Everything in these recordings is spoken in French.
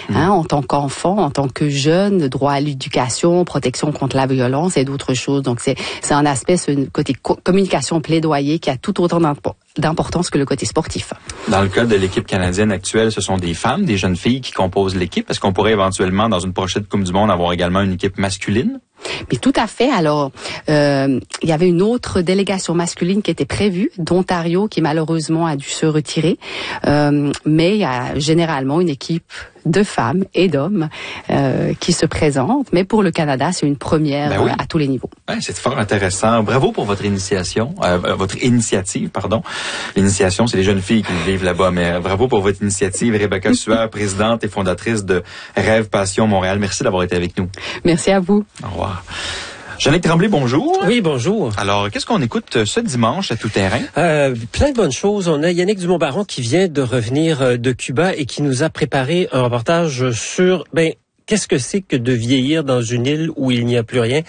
en tant qu'enfant, en tant que jeune, droit à l'éducation, protection contre la violence et d'autres choses. Donc c'est un aspect, ce côté communication, plaidoyer qui a tout autant d'importance que le côté sportif. Dans le cas de l'équipe canadienne actuelle, ce sont des femmes, des jeunes filles qui composent l'équipe. Est-ce qu'on pourrait éventuellement, dans une prochaine Coupe du Monde, avoir également une équipe masculine? Mais tout à fait. Alors, il y avait une autre délégation masculine qui était prévue, d'Ontario, qui malheureusement a dû se retirer. Mais il y a généralement une équipe de femmes et d'hommes qui se présentent. Mais pour le Canada, c'est une première à tous les niveaux. Ouais, c'est fort intéressant. Bravo pour votre initiative, pardon. L'initiation, c'est les jeunes filles qui vivent là-bas. Mais bravo pour votre initiative, Rebecca Sueur, présidente et fondatrice de Rêve Passion Montréal. Merci d'avoir été avec nous. Merci à vous. Au revoir. Jannick Tremblay, bonjour. Oui, bonjour. Alors, qu'est-ce qu'on écoute ce dimanche à Tout Terrain? Plein de bonnes choses. On a Yannick Dumont-Baron qui vient de revenir de Cuba et qui nous a préparé un reportage sur, qu'est-ce que c'est que de vieillir dans une île où il n'y a plus rien?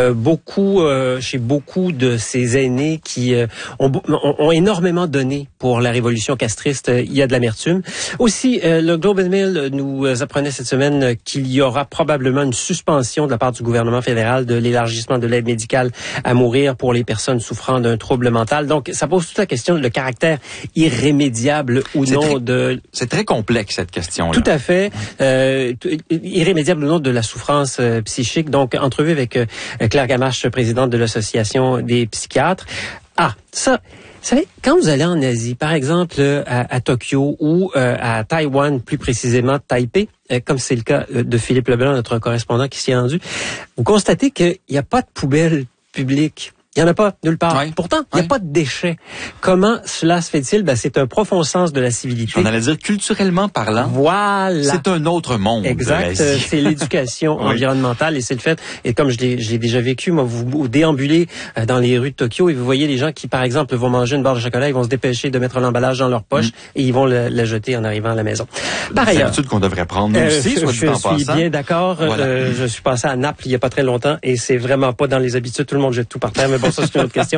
Chez beaucoup de ces aînés qui ont énormément donné pour la révolution castriste, il y a de l'amertume. Aussi, le Globe and Mail nous apprenait cette semaine qu'il y aura probablement une suspension de la part du gouvernement fédéral de l'élargissement de l'aide médicale à mourir pour les personnes souffrant d'un trouble mental. Donc, ça pose toute la question de caractère irrémédiable ou non de... C'est très complexe, cette question-là. Tout à fait. Irrémédiable ou non de la souffrance psychique. Donc, entrevue avec Claire Gamache, présidente de l'Association des psychiatres. Vous savez, quand vous allez en Asie, par exemple à Tokyo ou à Taïwan, plus précisément Taipei, comme c'est le cas de Philippe Leblanc, notre correspondant qui s'y est rendu, vous constatez qu'il n'y a pas de poubelle publique. Il n'y en a pas nulle part. Oui. Pourtant, il n'y a pas de déchets. Comment cela se fait-il? C'est un profond sens de la civilité. On allait dire culturellement parlant. Voilà. C'est un autre monde. Exact. C'est l'éducation environnementale et c'est le fait. Et comme je l'ai déjà vécu, moi, vous déambulez dans les rues de Tokyo et vous voyez les gens qui, par exemple, vont manger une barre de chocolat, ils vont se dépêcher de mettre l'emballage dans leur poche et ils vont la jeter en arrivant à la maison. Par ailleurs, c'est l'habitude qu'on devrait prendre nous aussi, soit dit en passant. Je suis bien d'accord. Voilà. Je suis passé à Naples il y a pas très longtemps et c'est vraiment pas dans les habitudes. Tout le monde jette tout par terre, mais bon, ça, c'est une autre question.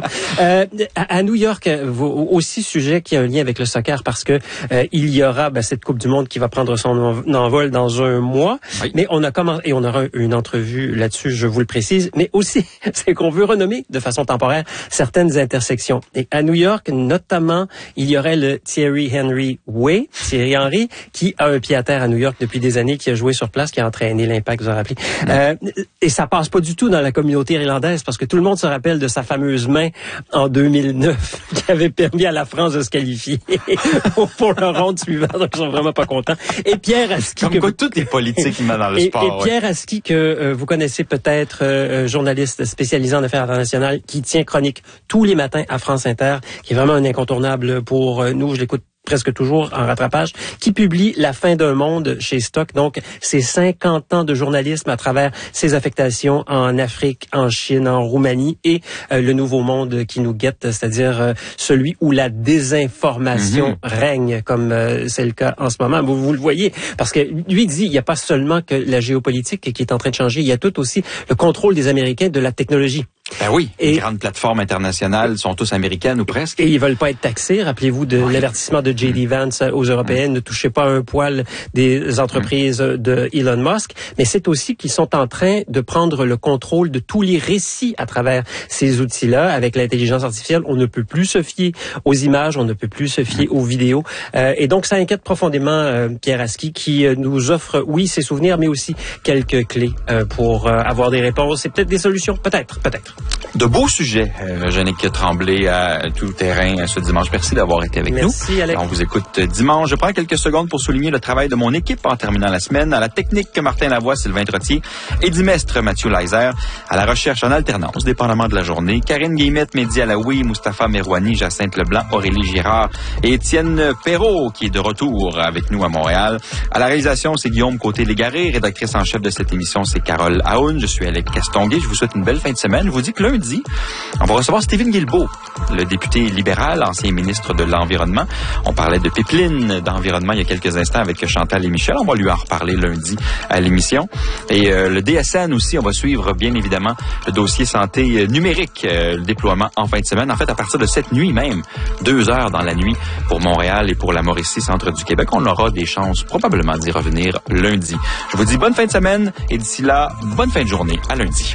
À New York, aussi sujet qui a un lien avec le soccer parce que il y aura cette Coupe du Monde qui va prendre son envol dans un mois. Oui. Mais on aura une entrevue là-dessus, je vous le précise. Mais aussi, c'est qu'on veut renommer de façon temporaire certaines intersections. Et à New York, notamment, il y aurait le Thierry Henry Way, Thierry Henry, qui a un pied à terre à New York depuis des années, qui a joué sur place, qui a entraîné l'Impact, vous en rappelez. Et ça passe pas du tout dans la communauté irlandaise parce que tout le monde se rappelle de sa fameuse main en 2009 qui avait permis à la France de se qualifier pour le round suivant. Donc, ils sont vraiment pas contents. Et Pierre Aski... Comme toutes les politiques dans le sport. Et Pierre Aski, que vous connaissez peut-être, journaliste spécialisé en affaires internationales, qui tient chronique tous les matins à France Inter, qui est vraiment un incontournable pour nous. Je l'écoute presque toujours en rattrapage, qui publie La fin d'un monde chez Stock. Donc, c'est 50 ans de journalisme à travers ses affectations en Afrique, en Chine, en Roumanie et le nouveau monde qui nous guette, c'est-à-dire celui où la désinformation règne, comme c'est le cas en ce moment. Vous le voyez, parce que lui dit, il n'y a pas seulement que la géopolitique qui est en train de changer, il y a tout aussi le contrôle des Américains de la technologie. Ben oui, les grandes plateformes internationales sont tous américaines ou presque. Et ils veulent pas être taxés. Rappelez-vous de l'avertissement de J.D. Vance aux Européennes, ne touchez pas un poil des entreprises de Elon Musk. Mais c'est aussi qu'ils sont en train de prendre le contrôle de tous les récits à travers ces outils-là. Avec l'intelligence artificielle, on ne peut plus se fier aux images, on ne peut plus se fier aux vidéos. Et donc, ça inquiète profondément Pierre Aski qui nous offre, oui, ses souvenirs, mais aussi quelques clés pour avoir des réponses et peut-être des solutions. Peut-être. De beaux sujets, Jannick Tremblay à Tout Terrain ce dimanche. Merci d'avoir été avec nous. Merci, Alex. On vous écoute dimanche. Je prends quelques secondes pour souligner le travail de mon équipe en terminant la semaine. À la technique, Martin Lavoie, Sylvain Trottier, Eddie Mestre, Mathieu Leiser. À la recherche en alternance, dépendamment de la journée, Karine Guillemette, Mehdi Alaoui, Mustapha Merouani, Jacinthe Leblanc, Aurélie Girard et Étienne Perrault, qui est de retour avec nous à Montréal. À la réalisation, c'est Guillaume Côté-Légaré. Rédactrice en chef de cette émission, c'est Carole Aoun. Je suis Alex Castonguay. Je vous souhaite une belle fin de semaine. Je vous dis dis que lundi, on va recevoir Stephen Guilbeault, le député libéral, ancien ministre de l'Environnement. On parlait de pipeline d'environnement il y a quelques instants avec Chantal et Michel. On va lui en reparler lundi à l'émission. Et le DSN aussi, on va suivre bien évidemment le dossier santé numérique, le déploiement en fin de semaine. En fait, à partir de cette nuit même, 2 heures dans la nuit pour Montréal et pour la Mauricie, centre du Québec. On aura des chances probablement d'y revenir lundi. Je vous dis bonne fin de semaine et d'ici là, bonne fin de journée. À lundi.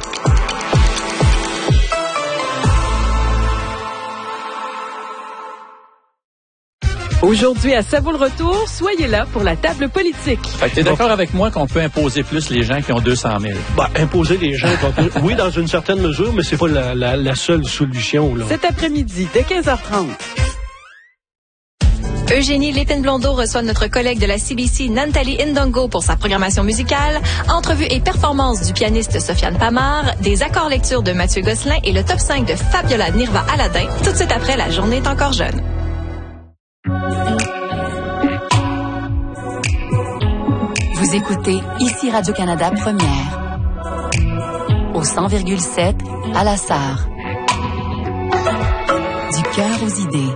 Aujourd'hui, à Ça vaut le retour, soyez là pour la table politique. Fait que t'es d'accord avec moi qu'on peut imposer plus les gens qui ont 200 000? Imposer les gens, oui, dans une certaine mesure, mais c'est pas la seule solution, là. Cet après-midi, dès 15h30. Eugénie Lépine-Blondeau reçoit notre collègue de la CBC, Nantali Ndongo, pour sa programmation musicale, entrevue et performance du pianiste Sofiane Pamar, des accords lecture de Mathieu Gosselin et le top 5 de Fabiola Nirva Aladin, tout de suite après La journée est encore jeune. Vous écoutez ici Radio-Canada Première. Au 100,7 à la Sarre. Du cœur aux idées.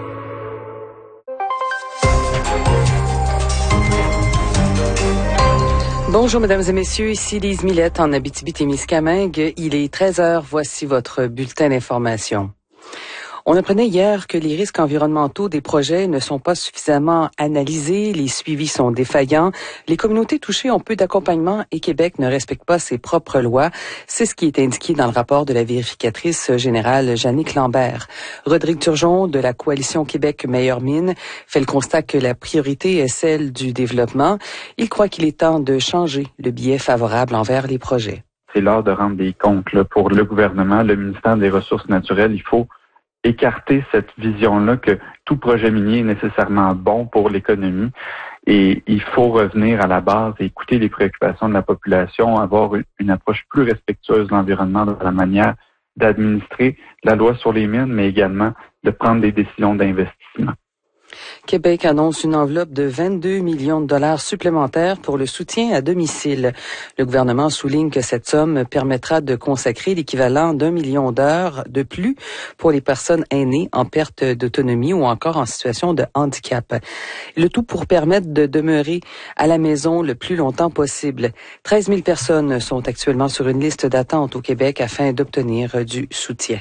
Bonjour, mesdames et messieurs. Ici Lise Millette en Abitibi-Témiscamingue. Il est 13h. Voici votre bulletin d'information. On apprenait hier que les risques environnementaux des projets ne sont pas suffisamment analysés, les suivis sont défaillants, les communautés touchées ont peu d'accompagnement et Québec ne respecte pas ses propres lois. C'est ce qui est indiqué dans le rapport de la vérificatrice générale Jannick Lambert. Rodrigue Turgeon de la Coalition Québec Meilleure Mine fait le constat que la priorité est celle du développement. Il croit qu'il est temps de changer le biais favorable envers les projets. C'est l'heure de rendre des comptes là, pour le gouvernement, le ministère des Ressources naturelles. Il faut écarter cette vision-là que tout projet minier est nécessairement bon pour l'économie et il faut revenir à la base et écouter les préoccupations de la population, avoir une approche plus respectueuse de l'environnement dans la manière d'administrer la loi sur les mines, mais également de prendre des décisions d'investissement. Québec annonce une enveloppe de 22 millions de dollars supplémentaires pour le soutien à domicile. Le gouvernement souligne que cette somme permettra de consacrer l'équivalent d'1 million d'heures de plus pour les personnes aînées en perte d'autonomie ou encore en situation de handicap. Le tout pour permettre de demeurer à la maison le plus longtemps possible. 13 000 personnes sont actuellement sur une liste d'attente au Québec afin d'obtenir du soutien.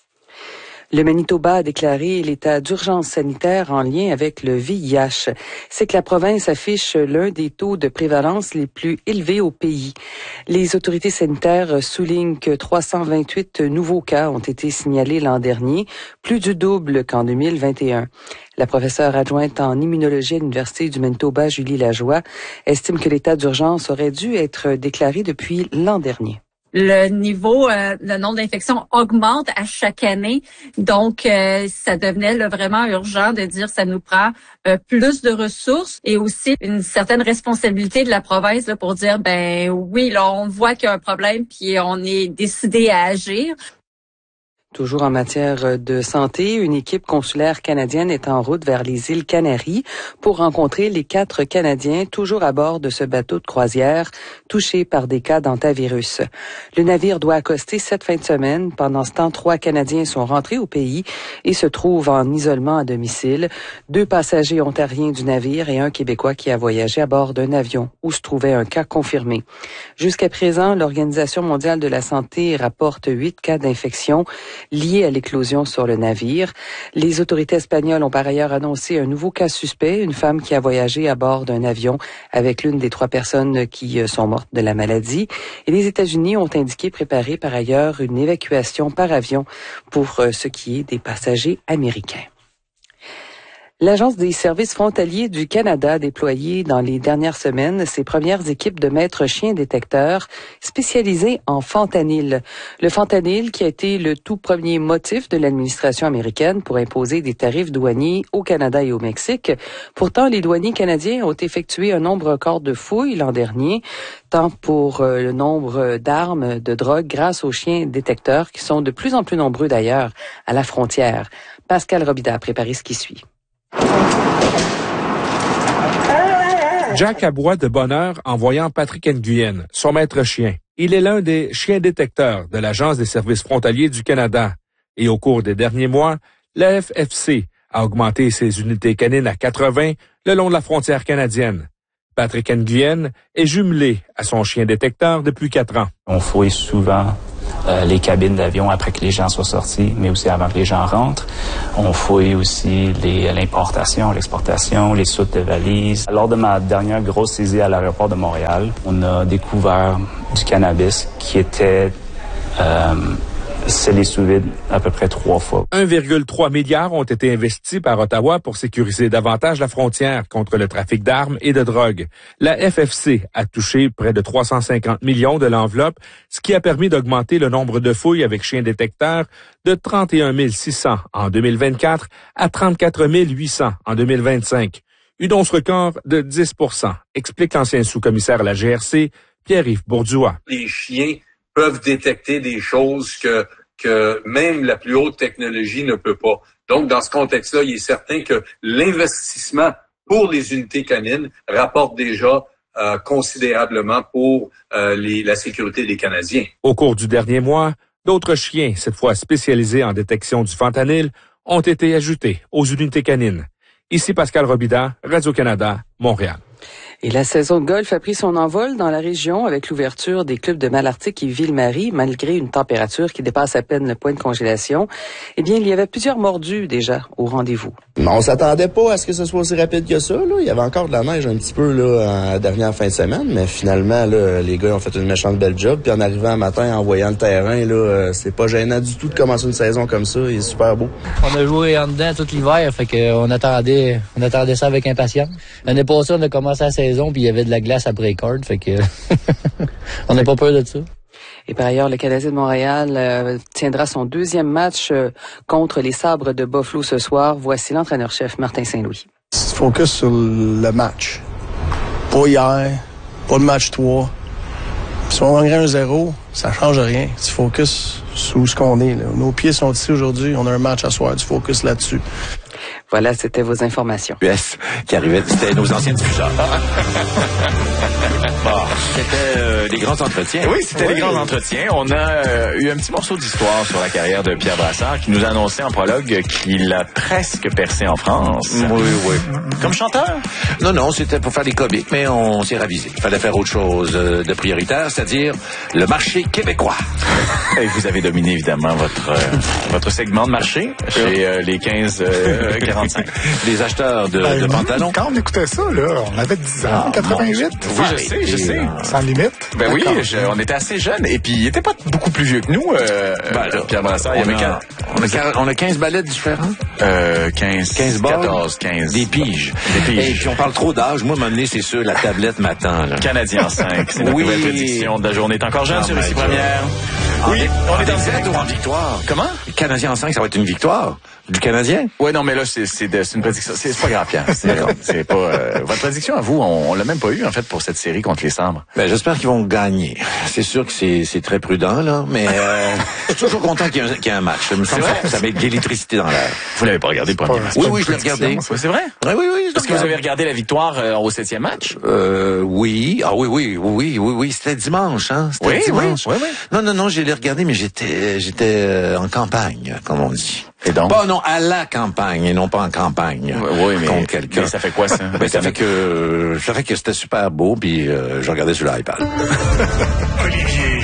Le Manitoba a déclaré l'état d'urgence sanitaire en lien avec le VIH. C'est que la province affiche l'un des taux de prévalence les plus élevés au pays. Les autorités sanitaires soulignent que 328 nouveaux cas ont été signalés l'an dernier, plus du double qu'en 2021. La professeure adjointe en immunologie à l'Université du Manitoba, Julie Lajoie, estime que l'état d'urgence aurait dû être déclaré depuis l'an dernier. Le nombre d'infections augmente à chaque année. Donc, ça devenait vraiment urgent de dire ça nous prend plus de ressources et aussi une certaine responsabilité de la province là, pour dire, oui, là, on voit qu'il y a un problème puis on est décidé à agir. Toujours en matière de santé, une équipe consulaire canadienne est en route vers les îles Canaries pour rencontrer les 4 Canadiens toujours à bord de ce bateau de croisière touchés par des cas d'hantavirus. Le navire doit accoster cette fin de semaine. Pendant ce temps, 3 Canadiens sont rentrés au pays et se trouvent en isolement à domicile. 2 passagers ontariens du navire et un Québécois qui a voyagé à bord d'un avion où se trouvait un cas confirmé. Jusqu'à présent, l'Organisation mondiale de la santé rapporte 8 cas d'infection liés à l'éclosion sur le navire. Les autorités espagnoles ont par ailleurs annoncé un nouveau cas suspect, une femme qui a voyagé à bord d'un avion avec l'une des 3 personnes qui sont mortes de la maladie. Et les États-Unis ont indiqué préparer par ailleurs une évacuation par avion pour ce qui est des passagers américains. L'Agence des services frontaliers du Canada a déployé dans les dernières semaines ses premières équipes de maîtres chiens détecteurs spécialisés en fentanyl. Le fentanyl qui a été le tout premier motif de l'administration américaine pour imposer des tarifs douaniers au Canada et au Mexique. Pourtant, les douaniers canadiens ont effectué un nombre record de fouilles l'an dernier, tant pour le nombre d'armes, de drogue grâce aux chiens détecteurs qui sont de plus en plus nombreux d'ailleurs à la frontière. Pascal Robida a préparé ce qui suit. Jack aboie de bonheur en voyant Patrick Nguyen, son maître chien. Il est l'un des chiens détecteurs de l'Agence des services frontaliers du Canada. Et au cours des derniers mois, la FFC a augmenté ses unités canines à 80 le long de la frontière canadienne. Patrick Nguyen est jumelé à son chien détecteur depuis 4 ans. On fouille souvent les cabines d'avion après que les gens soient sortis, mais aussi avant que les gens rentrent. On fouille aussi l'importation, l'exportation, les soutes de valises. Lors de ma dernière grosse saisie à l'aéroport de Montréal, on a découvert du cannabis qui était scellé sous vide à peu près 3 fois. 1,3 milliard ont été investis par Ottawa pour sécuriser davantage la frontière contre le trafic d'armes et de drogue. La FFC a touché près de 350 millions de l'enveloppe, ce qui a permis d'augmenter le nombre de fouilles avec chiens détecteurs de 31 600 en 2024 à 34 800 en 2025. Une hausse record de 10 %, explique l'ancien sous-commissaire à la GRC, Pierre-Yves Bourduas. Les chiens peuvent détecter des choses que même la plus haute technologie ne peut pas. Donc, dans ce contexte-là, il est certain que l'investissement pour les unités canines rapporte déjà considérablement pour la sécurité des Canadiens. Au cours du dernier mois, d'autres chiens, cette fois spécialisés en détection du fentanyl, ont été ajoutés aux unités canines. Ici Pascal Robida, Radio-Canada, Montréal. Et la saison de golf a pris son envol dans la région avec l'ouverture des clubs de Malartic et Ville-Marie, malgré une température qui dépasse à peine le point de congélation. Eh bien, il y avait plusieurs mordus déjà au rendez-vous. On s'attendait pas à ce que ce soit aussi rapide que ça. Là. Il y avait encore de la neige un petit peu là, en dernière fin de semaine, mais finalement, là, les gars ont fait une méchante belle job. Puis en arrivant un matin, en voyant le terrain, là, c'est pas gênant du tout de commencer une saison comme ça. Il est super beau. On a joué en dedans tout l'hiver, fait qu'on attendait ça avec impatience. L'année passée, on a commencé la saison, puis il y avait de la glace après les cordes, fait que on n'a pas peur de ça. Et par ailleurs, le Canadien de Montréal tiendra son deuxième match contre les Sabres de Buffalo ce soir. Voici l'entraîneur-chef Martin Saint-Louis. Focus sur le match. Pas hier, pas le match 3. Si on gagnerait 1-0, ça change rien. Tu focus sur ce qu'on est. Là. Nos pieds sont ici aujourd'hui, on a un match à soir, tu focus là-dessus. Voilà, c'était vos informations. US qui arrivait, c'était nos anciens diffuseurs. Bon, c'était les grands entretiens. Oui, c'était les grands entretiens. On a eu un petit morceau d'histoire sur la carrière de Pierre Brassard qui nous a annoncé en prologue qu'il a presque percé en France. Oui. Comme chanteur? Non, c'était pour faire des comiques, mais on s'est ravisé. Il fallait faire autre chose de prioritaire, c'est-à-dire le marché québécois. Et vous avez dominé évidemment votre segment de marché chez les 15-45. Les acheteurs de pantalons. Quand on écoutait ça, là, on avait 10 ans, 88. Oui, je sais. Sans limite. Ben oui, on était assez jeunes. Et puis, il était pas beaucoup plus vieux que nous, Pierre Brassard. On a 15 ballettes différents. 15 balles. 14, 15. Des piges. Et puis, on parle trop d'âge. Moi, à un moment donné, c'est sûr, la tablette m'attend. Là. Canadien 5. C'est notre nouvelle prédiction de la journée. T'es encore jeune sur ici première. Oui, on est en direct ou en victoire? Comment? Canadien en 5, ça va être une victoire du Canadien? Ouais, non, mais là, c'est une prédiction. C'est pas grave, Pierre. C'est pas, votre prédiction à vous, on l'a même pas eu, en fait, pour cette série contre les Sabres. Ben, j'espère qu'ils vont gagner. C'est sûr que c'est très prudent, là, mais, je suis toujours content qu'il y ait un match. Ça me semble que ça met de l'électricité dans l'air. Vous l'avez pas regardé le premier match? Oui, je l'ai regardé. C'est vrai? Oui. Parce que vous avez regardé la victoire au 7e match? Oui. Ah, oui. C'était dimanche, hein? C'était dimanche. Oui. Non, je l'ai regardé, mais j'étais en campagne, comme on dit. Et donc? Non, à la campagne, et non pas en campagne. Oui, mais contre quelqu'un. Mais ça fait quoi, ça? Ça fait que c'était super beau, puis je regardais sur l'iPad. Olivier.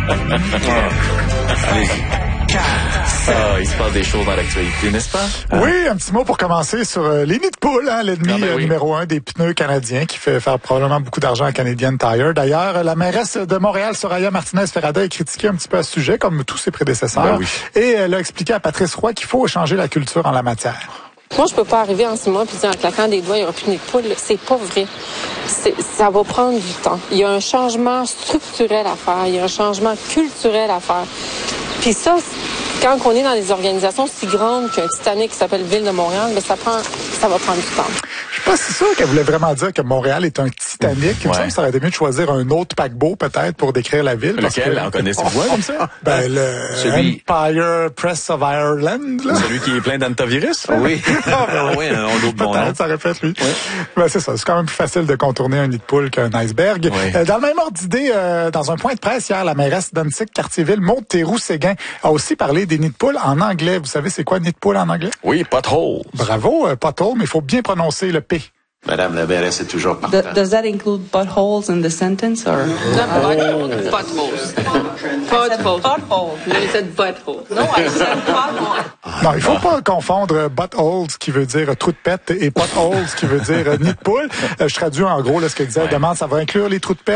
Allez-y. Il se passe des choses dans l'actualité, n'est-ce pas? Oui, un petit mot pour commencer sur les nids de poule, l'ennemi numéro 1 des pneus canadiens qui fait faire probablement beaucoup d'argent à Canadian Tire. D'ailleurs, la mairesse de Montréal, Soraya Martinez-Ferrada, a critiqué un petit peu à ce sujet, comme tous ses prédécesseurs. Et elle a expliqué à Patrice Roy qu'il faut changer la culture en la matière. Moi, je peux pas arriver en 6 mois puis dire en claquant des doigts, il n'y aura plus de nid de poule. C'est pas vrai. Ça va prendre du temps. Il y a un changement structurel à faire. Il y a un changement culturel à faire. Puis ça, quand on est dans des organisations si grandes qu'un Titanic qui s'appelle Ville de Montréal, ça va prendre du temps. Je pas si sûr qu'elle voulait vraiment dire que Montréal est un Titanic. Il me semble que ça aurait été mieux de choisir un autre paquebot, peut-être, pour décrire la ville. Lequel? En connaissez-vous comme ça? Empire Press of Ireland, là. Celui qui est plein d'antivirus? Oui. Oui, on l'autre bon nom. Ça répète, lui. Oui. C'est ça. C'est quand même plus facile de contourner un nid de poule qu'un iceberg. Oui. Dans le même ordre d'idée, dans un point de presse hier, la mairesse d'Annecy-Cartierville, Maude Théroux-Séguin, a aussi parlé des nids de poule en anglais. Vous savez, c'est quoi nid de poule en anglais? Oui, potholes. Bravo, pothole, mais il faut bien prononcer le P. Madame la mairesse est toujours parfaite. Does that include buttholes in the sentence, or? Buttholes. Potholes. No, you said butthole. No, I said pothole. Non, il faut pas confondre buttholes, qui veut dire trou de pète, et potholes, qui veut dire nid de poule. Je traduis en gros là, ce qu'elle disait. Elle demande, ça va inclure les trous de pète.